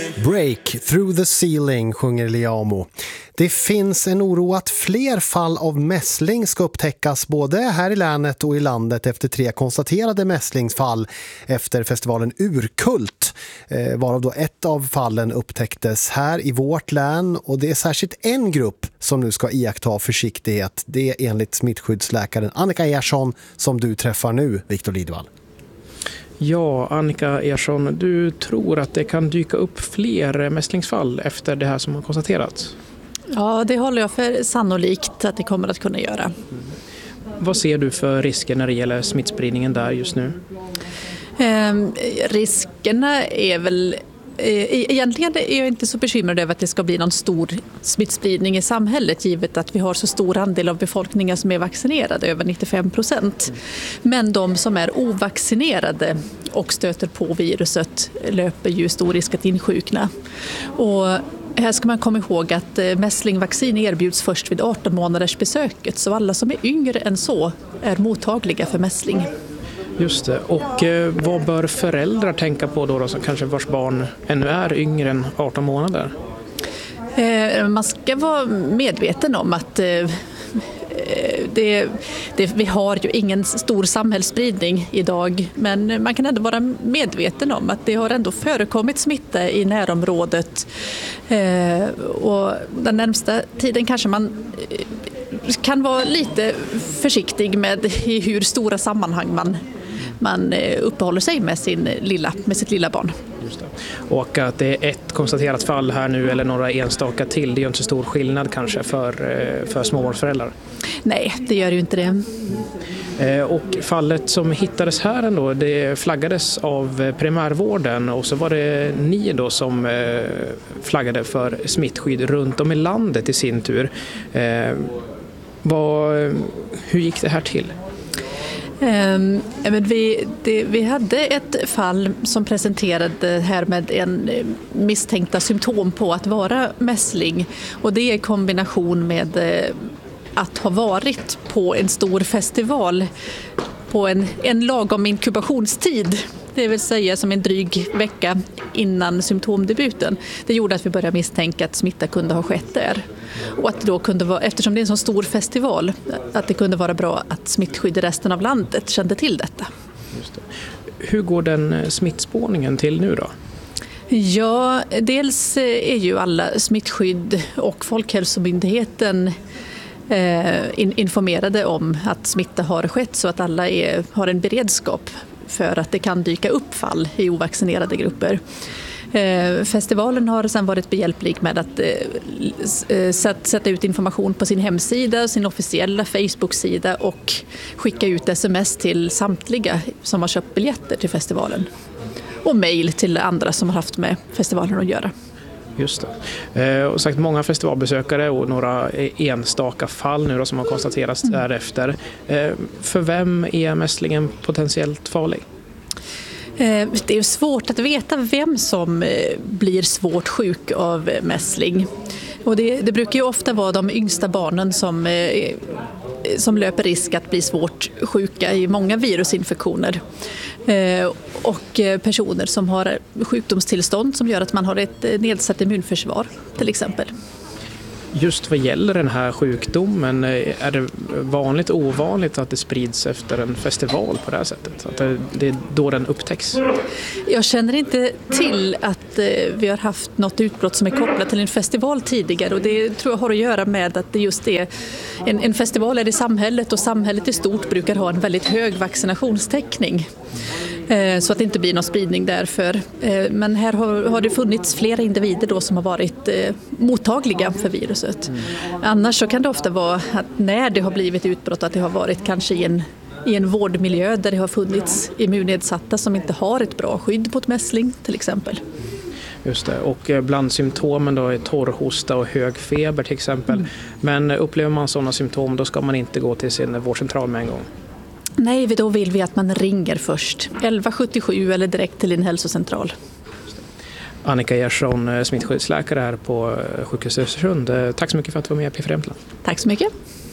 Break through the ceiling sjunger Liamo. Det finns en oro att fler fall av mässling ska upptäckas både här i länet och i landet efter 3 konstaterade mässlingsfall efter festivalen Urkult. Varav då ett av fallen upptäcktes här i vårt län, och det är särskilt en grupp som nu ska iaktta försiktighet. Det är enligt smittskyddsläkaren Annika Ersson som du träffar nu, Viktor Lidvall. Ja, Annika Ersson, du tror att det kan dyka upp fler mässlingsfall efter det här som har konstaterats? Ja, det håller jag för sannolikt att det kommer att kunna göra. Vad ser du för risker när det gäller smittspridningen där just nu? Riskerna är väl... Egentligen är jag inte så bekymrad över att det ska bli någon stor smittspridning i samhället, givet att vi har så stor andel av befolkningen som är vaccinerade, över 95%. Men de som är ovaccinerade och stöter på viruset löper ju stor risk att insjukna. Och här ska man komma ihåg att mässlingvaccin erbjuds först vid 18 månaders besöket, så alla som är yngre än så är mottagliga för mässling. Just det. Och vad bör föräldrar tänka på då som kanske vars barn ännu är yngre än 18 månader? Man ska vara medveten om att vi har ju ingen stor samhällsspridning idag, men man kan ändå vara medveten om att det har ändå förekommit smitta i närområdet, och den närmsta tiden kanske man kan vara lite försiktig med i hur stora sammanhang man uppehåller sig med sitt lilla barn. Just det. Och att det är ett konstaterat fall här nu eller några enstaka till, det är ju inte så stor skillnad kanske för småbarnsföräldrar. Nej, det gör ju inte det. Och fallet som hittades här ändå, det flaggades av primärvården, och så var det ni då som flaggade för smittskydd runt om i landet i sin tur. Hur gick det här till? Vi hade ett fall som presenterade här med en misstänkta symptom på att vara mässling, och det är i kombination med att ha varit på en stor festival på en lagom inkubationstid, det vill säga som en dryg vecka innan symptomdebuten. Det gjorde att vi började misstänka att smitta kunde ha skett där. Och att det då kunde vara, eftersom det är en så stor festival, att det kunde vara bra att smittskydd i resten av landet kände till detta. Just det. Hur går den smittspårningen till nu då? Ja, dels är ju alla smittskydd och Folkhälsomyndigheten informerade om att smitta har skett, så att alla har en beredskap för att det kan dyka upp fall i ovaccinerade grupper. Festivalen har sedan varit behjälplig med att sätta ut information på sin hemsida, sin officiella Facebook-sida, och skicka ut sms till samtliga som har köpt biljetter till festivalen. Och mejl till andra som har haft med festivalen att göra. Just det. Och sagt många festivalbesökare och några enstaka fall nu då som har konstaterats därefter. För vem är mässlingen potentiellt farlig? Det är svårt att veta vem som blir svårt sjuk av mässling. Och det brukar ju ofta vara de yngsta barnen som löper risk att bli svårt sjuka i många virusinfektioner. Och personer som har sjukdomstillstånd som gör att man har ett nedsatt immunförsvar till exempel. Just vad gäller den här sjukdomen, är det vanligt och ovanligt att det sprids efter en festival på det här sättet? Att det är då den upptäcks? Jag känner inte till att vi har haft något utbrott som är kopplat till en festival tidigare, och det tror jag har att göra med att det just är en festival är i samhället, och samhället i stort brukar ha en väldigt hög vaccinationstäckning. Så att det inte blir någon spridning därför. Men här har det funnits flera individer då som har varit mottagliga för viruset. Annars så kan det ofta vara att när det har blivit utbrott att det har varit kanske i en vårdmiljö där det har funnits immunnedsatta som inte har ett bra skydd mot mässling till exempel. Just det. Och bland symptomen då är torrhosta och hög feber till exempel. Men upplever man sådana symptom, då ska man inte gå till sin vårdcentral med en gång? Nej, då vill vi att man ringer först. 1177 eller direkt till din hälsocentral. Annika Ersson, smittskyddsläkare här på sjukhuset Östersund. Tack så mycket för att du var med i P4 Jämtland. Tack så mycket.